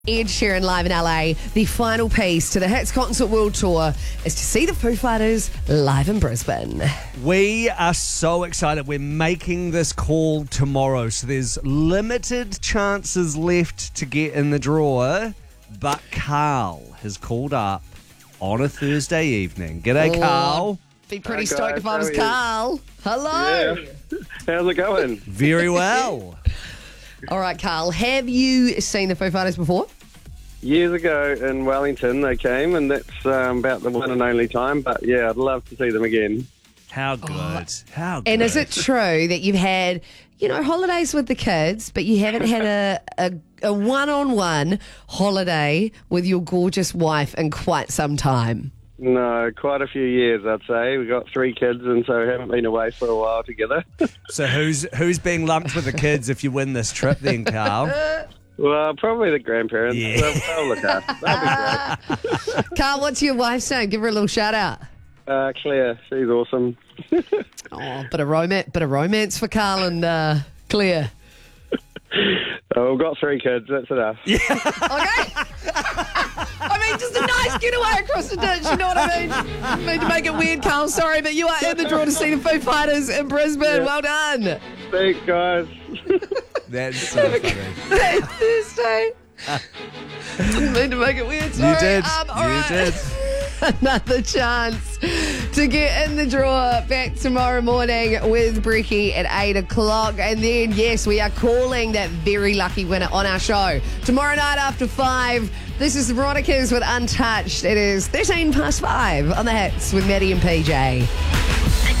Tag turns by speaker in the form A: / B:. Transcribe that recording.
A: Ed Sheeran live in LA. The final piece to the Hits Concert World Tour is to see the Foo Fighters live in Brisbane.
B: We are so excited. We're making this call tomorrow, so there's limited chances left to get in the draw. But Carl has called up on a Thursday evening. G'day, Carl.
A: Be pretty
C: Hi,
A: stoked
C: guys.
A: if I was
C: How are you?
A: Carl. Hello.
C: Yeah. How's it going?
B: Very well.
A: All right, Carl. Have you seen the Foo Fighters before?
C: Years ago in Wellington they came, and that's about the one and only time. But yeah, I'd love to see them again.
B: How good. How good.
A: And is it true that you've had, holidays with the kids, but you haven't had a one-on-one holiday with your gorgeous wife in quite some time?
C: No, quite a few years, I'd say. We've got 3 kids, and so haven't been away for a while together.
B: So who's being lumped with the kids if you win this trip then, Carl?
C: Well, probably the grandparents.
B: Yeah.
C: They'll look after. That'll be great.
A: Carl, what's your wife's name? Give her a little shout out.
C: Claire, she's awesome.
A: Oh, bit of romance for Carl and Claire.
C: We've got 3 kids, that's enough.
A: Okay. I mean, just a nice getaway across the ditch, you know what I mean? I mean, to make it weird, Carl, sorry, but you are in the draw to see the Foo Fighters in Brisbane.
C: Yeah.
A: Well done.
C: Thanks, guys.
B: That's so funny.
A: It's Thursday. Didn't mean to make it weird, sorry.
B: You did.
A: All
B: You
A: right.
B: did.
A: Another chance to get in the draw back tomorrow morning with Bricky at 8 o'clock. And then, yes, we are calling that very lucky winner on our show tomorrow night after 5. This is the Veronicas with Untouched. It is 13 past 5 on the Hits with Maddie and PJ.